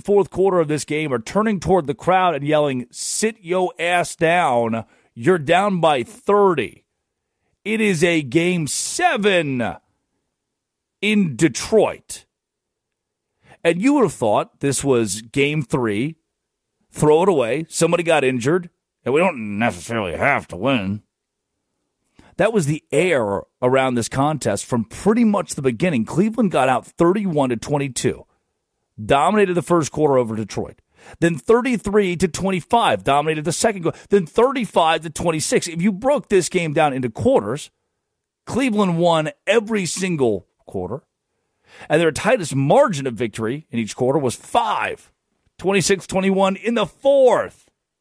fourth quarter of this game are turning toward the crowd and yelling, "Sit yo ass down. You're down by 30. It is a Game 7 in Detroit. And you would have thought this was Game 3. Throw it away. Somebody got injured. And we don't necessarily have to win. That was the air around this contest from pretty much the beginning. Cleveland got out 31-22. Dominated the first quarter over Detroit. Then 33-25. Dominated the second quarter. Then 35-26. If you broke this game down into quarters, Cleveland won every single quarter. And their tightest margin of victory in each quarter was 5. 26-21 in the fourth.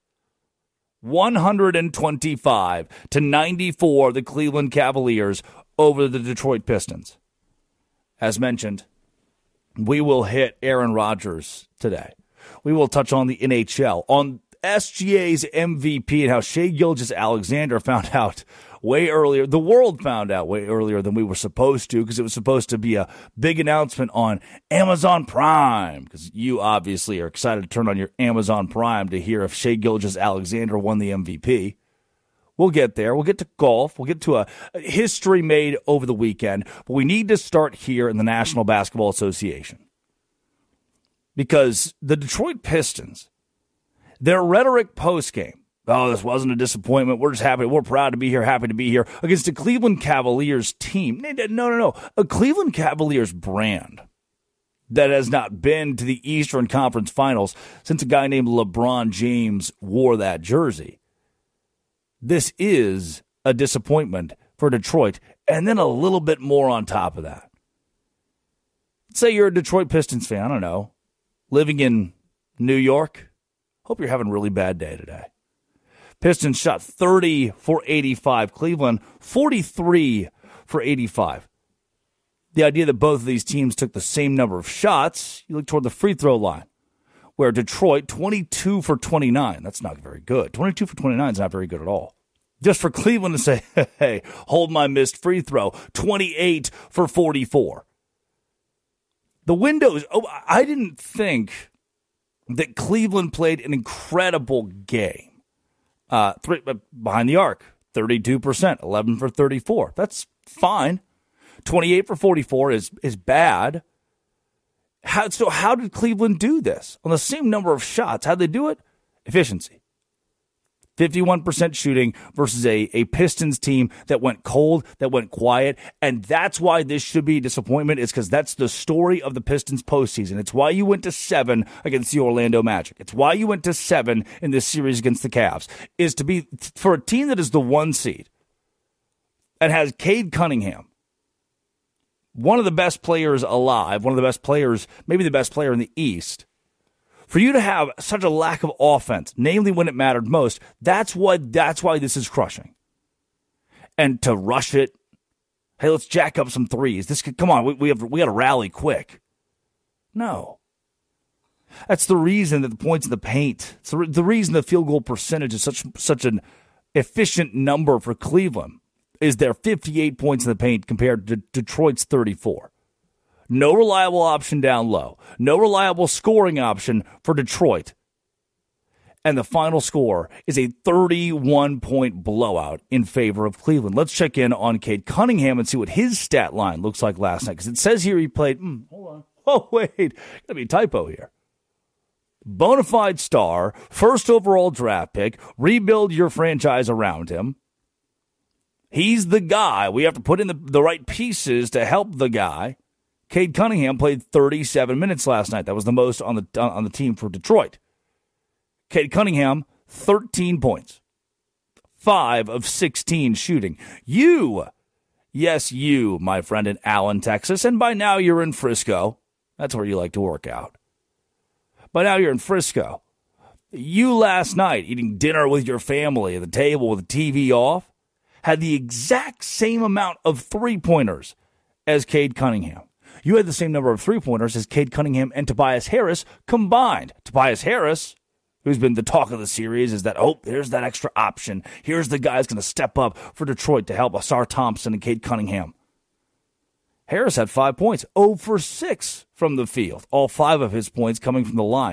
125-94, the Cleveland Cavaliers over the Detroit Pistons. As mentioned, we will hit Aaron Rodgers today. We will touch on the NHL, on SGA's MVP and how Shai Gilgeous-Alexander found out way earlier. The world found out way earlier than we were supposed to, because it was supposed to be a big announcement on Amazon Prime, because you obviously are excited to turn on your Amazon Prime to hear if Shai Gilgeous-Alexander won the MVP. We'll get there. We'll get to golf. We'll get to a history made over the weekend. But we need to start here in the National Basketball Association, because the Detroit Pistons, their rhetoric post-game, "Oh, this wasn't a disappointment. We're just happy. We're proud to be here, happy to be here," against the Cleveland Cavaliers team. No. A Cleveland Cavaliers brand that has not been to the Eastern Conference Finals since a guy named LeBron James wore that jersey. This is a disappointment for Detroit, and then a little bit more on top of that. Let's say you're a Detroit Pistons fan, I don't know, living in New York. Hope you're having a really bad day today. Pistons shot 30 for 85. Cleveland, 43 for 85. The idea that both of these teams took the same number of shots, you look toward the free throw line, where Detroit, 22 for 29. That's not very good. 22 for 29 is not very good at all. Just for Cleveland to say, hey, hold my missed free throw, 28 for 44. The windows, I didn't think that Cleveland played an incredible game. Behind the arc, 32%, 11 for 34. That's fine. 28 for 44 is bad. How did Cleveland do this? On the same number of shots, how'd they do it? Efficiency. 51% shooting versus a Pistons team that went cold, that went quiet, and that's why this should be a disappointment, is because that's the story of the Pistons postseason. It's why you went to 7 against the Orlando Magic. It's why you went to 7 in this series against the Cavs, is to be for a team that is the 1 seed and has Cade Cunningham, one of the best players alive, one of the best players, maybe the best player in the East. For you to have such a lack of offense, namely when it mattered most, that's why this is crushing. And to rush it, hey, let's jack up some threes. Come on, we got to rally quick. No. That's the reason that the points in the paint, it's the reason the field goal percentage is such an efficient number for Cleveland, is their 58 points in the paint compared to Detroit's 34. No reliable option down low. No reliable scoring option for Detroit. And the final score is a 31-point blowout in favor of Cleveland. Let's check in on Cade Cunningham and see what his stat line looks like last night. Because it says here he played, hold on. Oh, wait. Gotta be a typo here. Bonafide star, first overall draft pick, rebuild your franchise around him. He's the guy. We have to put in the right pieces to help the guy. Cade Cunningham played 37 minutes last night. That was the most on the team for Detroit. Cade Cunningham, 13 points. 5 of 16 shooting. Yes, you, my friend in Allen, Texas, and by now you're in Frisco. That's where you like to work out. By now you're in Frisco. You last night, eating dinner with your family at the table with the TV off, had the exact same amount of three-pointers as Cade Cunningham. You had the same number of three-pointers as Cade Cunningham and Tobias Harris combined. Tobias Harris, who's been the talk of the series, is that, there's that extra option. Here's the guy who's going to step up for Detroit to help Asar Thompson and Cade Cunningham. Harris had 5 points, 0 for 6 from the field. All 5 of his points coming from the line.